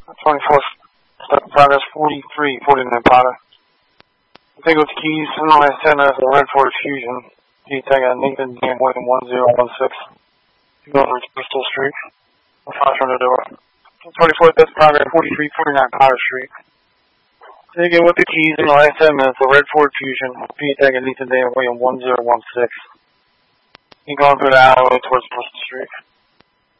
24th, stuck in progress 4349 Potter. Take with the keys in the last 10 minutes of Red Ford Fusion. Tag on Nathan Dan William 1016. You go over to Bristol Street. I'll flash on the door. 24th, that's progress 4349 Potter Street. Take in with the keys in the last 10 minutes of Red Ford Fusion. Tag on Nathan Dan William 1016. You going through the alleyway towards Bristol Street.